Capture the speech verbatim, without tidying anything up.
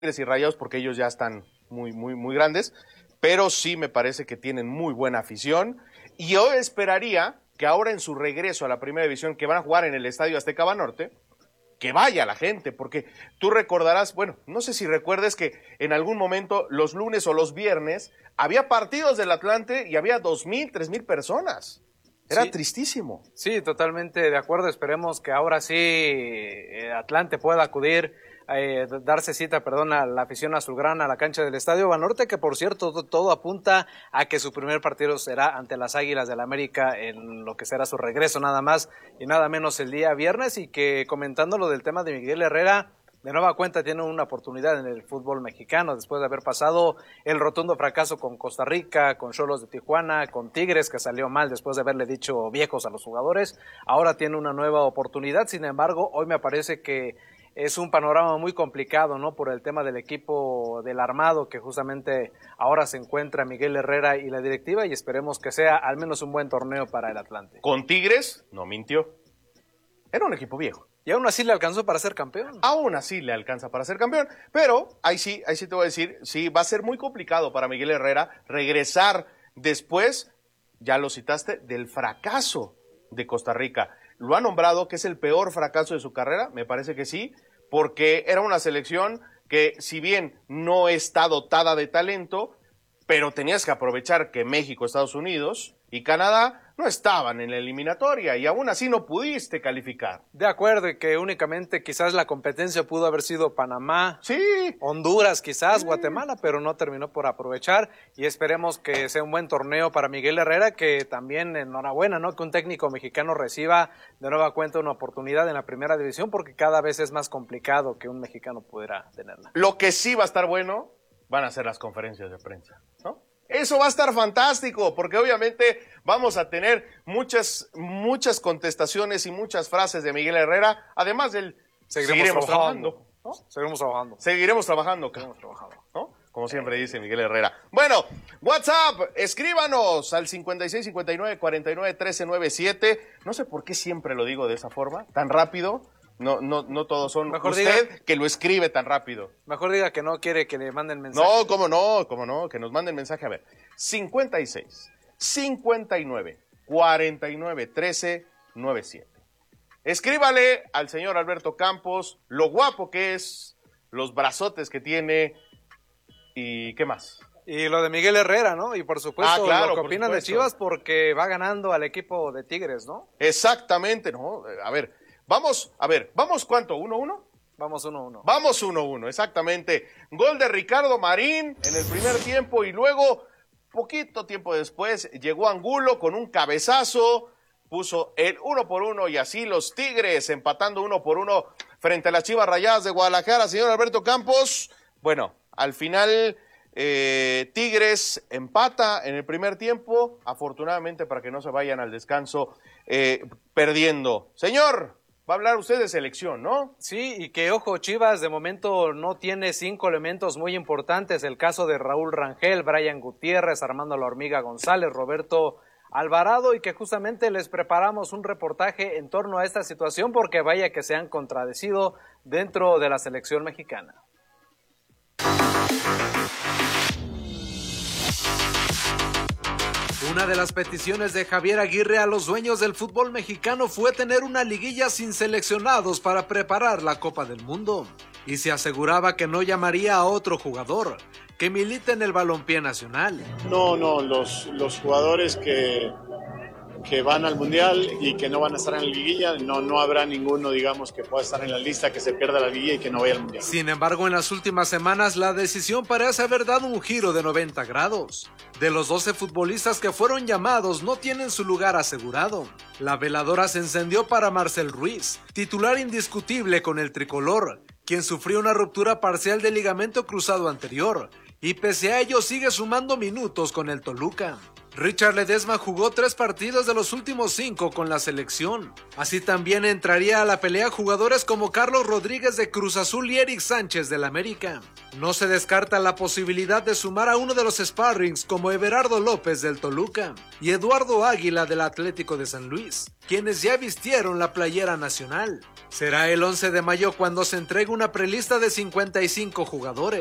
y Rayados porque ellos ya están muy, muy, muy grandes, pero sí me parece que tienen muy buena afición y yo esperaría que ahora en su regreso a la primera división, que van a jugar en el Estadio Azteca Banorte, que vaya la gente, porque tú recordarás, bueno, no sé si recuerdes que en algún momento los lunes o los viernes había partidos del Atlante y había dos mil, tres mil personas. Era sí, tristísimo. Sí, totalmente de acuerdo. Esperemos que ahora sí eh, Atlante pueda acudir, eh, darse cita, perdón, a la afición azulgrana a la cancha del Estadio Banorte, que por cierto todo, todo apunta a que su primer partido será ante las Águilas del la América en lo que será su regreso nada más y nada menos el día viernes, y que comentando lo del tema de Miguel Herrera, de nueva cuenta tiene una oportunidad en el fútbol mexicano después de haber pasado el rotundo fracaso con Costa Rica, con Xolos de Tijuana, con Tigres, que salió mal después de haberle dicho viejos a los jugadores. Ahora tiene una nueva oportunidad. Sin embargo, hoy me parece que es un panorama muy complicado, ¿no? Por el tema del equipo del armado, que justamente ahora se encuentra Miguel Herrera y la directiva, y esperemos que sea al menos un buen torneo para el Atlante. Con Tigres, no mintió. Era un equipo viejo. Y aún así le alcanzó para ser campeón. Aún así le alcanza para ser campeón. Pero ahí sí, ahí sí te voy a decir, sí, va a ser muy complicado para Miguel Herrera regresar después, ya lo citaste, del fracaso de Costa Rica. ¿Lo ha nombrado que es el peor fracaso de su carrera? Me parece que sí, porque era una selección que, si bien no está dotada de talento, pero tenías que aprovechar que México, Estados Unidos y Canadá no estaban en la eliminatoria y aún así no pudiste calificar. De acuerdo, y que únicamente quizás la competencia pudo haber sido Panamá, sí, Honduras quizás, sí, Guatemala, pero no terminó por aprovechar, y esperemos que sea un buen torneo para Miguel Herrera, que también enhorabuena, ¿no? Que un técnico mexicano reciba de nueva cuenta una oportunidad en la primera división, porque cada vez es más complicado que un mexicano pudiera tenerla. Lo que sí va a estar bueno van a ser las conferencias de prensa, ¿no? Eso va a estar fantástico, porque obviamente vamos a tener muchas, muchas contestaciones y muchas frases de Miguel Herrera, además del seguiremos, seguiremos trabajando, trabajando, ¿no? Seguiremos trabajando. Seguiremos trabajando, seguiremos trabajando, ¿no? Como siempre dice Miguel Herrera. Bueno, WhatsApp, escríbanos al cincuenta y seis, cincuenta y nueve, cuarenta y nueve, trece, noventa y siete. No sé por qué siempre lo digo de esa forma, tan rápido. No, no, no todos son. Mejor usted diga, que lo escribe tan rápido. Mejor diga que no quiere que le manden mensaje. No, cómo no, cómo no, que nos manden mensaje. A ver, cincuenta y seis, cincuenta y nueve, cuarenta y nueve, trece, noventa y siete. Escríbale al señor Alberto Campos lo guapo que es, los brazotes que tiene y qué más. Y lo de Miguel Herrera, ¿no? Y por supuesto, ah, claro, lo que por opinan supuesto. de Chivas, porque va ganando al equipo de Tigres, ¿no? Exactamente, ¿no? A ver. Vamos, a ver, ¿vamos cuánto? ¿uno uno? Vamos uno uno. Vamos uno uno, exactamente. Gol de Ricardo Marín en el primer tiempo y luego, poquito tiempo después, llegó Angulo con un cabezazo, puso el uno por uno y así los Tigres empatando uno por uno frente a las Chivas Rayadas de Guadalajara. Señor Alberto Campos, bueno, al final eh, Tigres empata en el primer tiempo, afortunadamente para que no se vayan al descanso eh, perdiendo. Señor, va a hablar usted de selección, ¿no? Sí, y que ojo, Chivas de momento no tiene cinco elementos muy importantes, el caso de Raúl Rangel, Brian Gutiérrez, Armando La Hormiga González, Roberto Alvarado, y que justamente les preparamos un reportaje en torno a esta situación porque vaya que se han contradecido dentro de la selección mexicana. Una de las peticiones de Javier Aguirre a los dueños del fútbol mexicano fue tener una liguilla sin seleccionados para preparar la Copa del Mundo. Y se aseguraba que no llamaría a otro jugador que milite en el balompié nacional. No, no, los, los jugadores que, que van al Mundial y que no van a estar en la liguilla, no, no habrá ninguno, digamos, que pueda estar en la lista, que se pierda la liguilla y que no vaya al Mundial. Sin embargo, en las últimas semanas la decisión parece haber dado un giro de noventa grados. De los doce futbolistas que fueron llamados, no tienen su lugar asegurado. La veladora se encendió para Marcel Ruiz, titular indiscutible con el tricolor, quien sufrió una ruptura parcial del ligamento cruzado anterior, y pese a ello sigue sumando minutos con el Toluca. Richard Ledesma jugó tres partidos de los últimos cinco con la selección. Así también entraría a la pelea jugadores como Carlos Rodríguez de Cruz Azul y Eric Sánchez del América. No se descarta la posibilidad de sumar a uno de los sparrings como Everardo López del Toluca y Eduardo Águila del Atlético de San Luis, quienes ya vistieron la playera nacional. Será el once de mayo cuando se entregue una prelista de cincuenta y cinco jugadores.